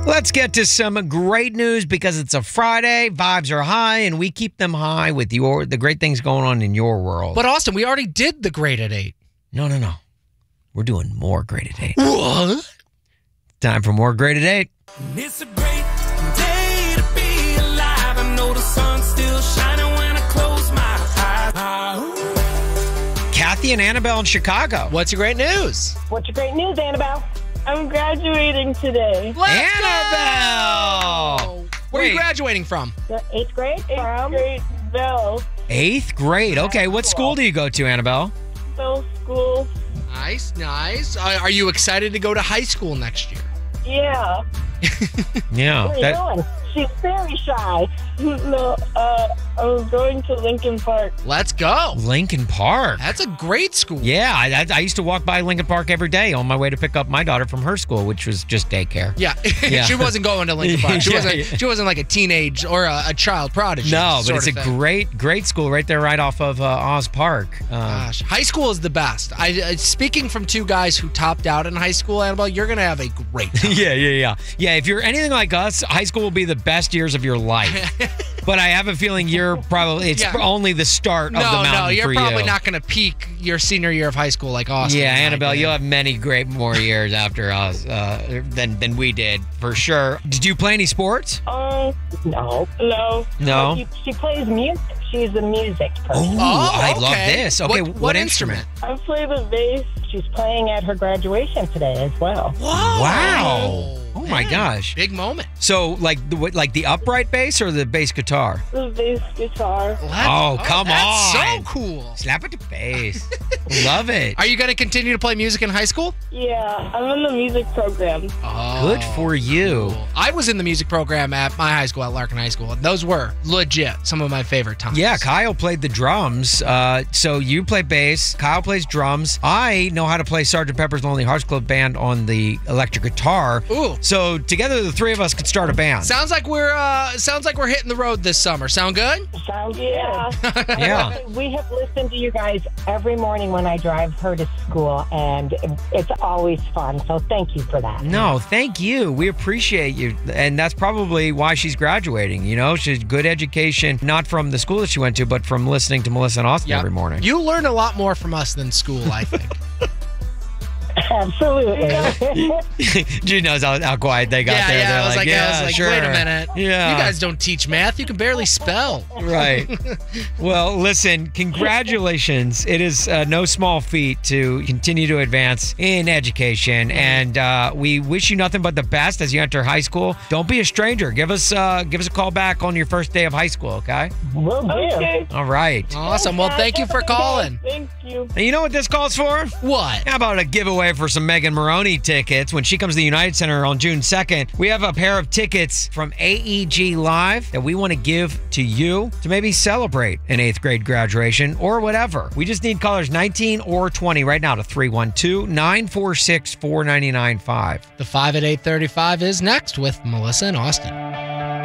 Let's get to some great news because it's a Friday. Vibes are high, and we keep them high with the great things going on in your world. But Austin, we already did the Great at 8. No. We're doing more Great at 8. What? Time for more Great at 8. It's a great day to be alive. I know the sun's still shining when I close my eyes. Kathy and Annabelle in Chicago. What's your great news? What's your great news, Annabelle? I'm graduating today. Annabelle! Where are you graduating from? The 8th grade? Eighth grade, Bell. 8th grade. Okay, what school do you go to, Annabelle? Bell School. Nice. Are you excited to go to high school next year? Yeah. Yeah. Where are you going? She's very shy. No, I'm going to Lincoln Park. Let's go. Lincoln Park. That's a great school. Yeah, I used to walk by Lincoln Park every day on my way to pick up my daughter from her school, which was just daycare. Yeah. Yeah. She wasn't going to Lincoln Park. She Yeah. wasn't like a teenage or a child prodigy. No, but sort it's of a thing. great school right there, right off of Oz Park. Gosh, high school is the best. Speaking from two guys who topped out in high school, Annabelle, you're going to have a great time. Yeah. If you're anything like us, high school will be the best years of your life. But I have a feeling it's only the start of the mountain for you. You're probably not going to peak your senior year of high school like Austin. Yeah, Annabelle, you'll have many great more years after us than we did, for sure. Did you play any sports? No. No? She plays music. She's a music person. I love this. Okay, what instrument? I play the bass. She's playing at her graduation today as well. Wow. Oh my Man, gosh. Big moment. So like the upright bass or the bass guitar? The bass guitar. Come that's on. so cool. Slap at the bass. Love it. Are you going to continue to play music in high school? Yeah, I'm in the music program. Good for you. Cool. I was in the music program at my high school, at Larkin High School, and those were legit some of my favorite times. Yeah, Kyle played the drums. So you play bass. Kyle plays drums. I know how to play Sgt. Pepper's Lonely Hearts Club Band on the electric guitar. Ooh. So together, the three of us could start a band. Sounds like we're hitting the road this summer. Sound good? Sounds Yeah. good. Yeah. We have listened to you guys every morning when I drive her to school, and it's always fun. So thank you for that. No, thank you. We appreciate you. And that's probably why she's graduating. You know, she's good education, not from the school that she went to, but from listening to Melissa and Austin every morning. You learn a lot more from us than school, I think. Absolutely. Gene knows how quiet they got there. They're I was like, sure. wait a minute. Yeah. You guys don't teach math. You can barely spell. Right. Well, listen, congratulations. It is no small feat to continue to advance in education, and we wish you nothing but the best as you enter high school. Don't be a stranger. Give us a call back on your first day of high school, okay? Will do. Okay. All right. Awesome. Well, thank you for calling. Thank you. And you know what this calls for? What? How about a giveaway for some Megan Maroney tickets when she comes to the United Center on June 2nd? We have a pair of tickets from AEG Live that we want to give to you to maybe celebrate an 8th grade graduation or whatever. We just need callers 19 or 20 right now to 312-946-4995. The 5 at 8:35 is next with Melissa and Austin.